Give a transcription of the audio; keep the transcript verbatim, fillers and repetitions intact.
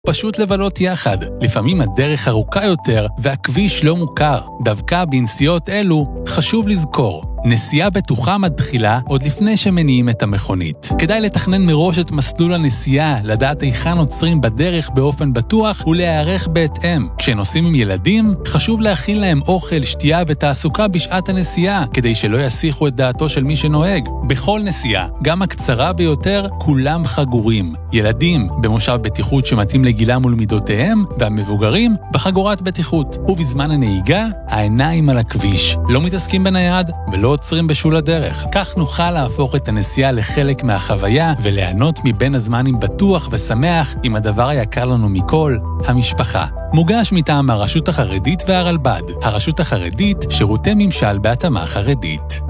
פשוט לבלות יחד. לפעמים הדרך ארוכה יותר והכביש לא מוכר. דווקא בנסיעות אלו חשוב לזכור, נסיעה בטוחה מתחילה עוד לפני שמניעים את המכונית. כדאי לתכנן מראש את מסלול הנסיעה, לדעת היכן עוצרים בדרך באופן בטוח ולהיערך בהתאם. כשנוסעים עם ילדים, חשוב להכין להם אוכל, שתייה ותעסוקה בשעת הנסיעה, כדי שלא יסיחו את דעתו של מי שנוהג. בכל נסיעה, גם הקצרה ביותר, כולם חגורים. ילדים במושב בטיחות שמתאים לגילם ולמידותיהם, והמבוגרים בחגורת בטיחות. ובזמן הנהיגה, העיניים על הכביש. לא מתעסקים בנייד ולא עוצרים בשול הדרך. כך נוכל להפוך את הנסיעה לחלק מהחוויה וליהנות מבין הזמנים בטוח ושמח עם הדבר היקר לנו מכל, המשפחה. מוגש מטעם הרשות החרדית והרלב"ד. הרשות החרדית, שירותי ממשל בהתאמה חרדית.